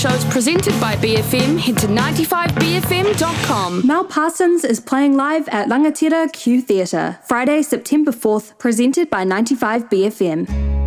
Shows presented by BFM. Head to 95bfm.com. Mel Parsons is playing live at Rangatira Q Theatre, Friday, September 4th, presented by 95BFM.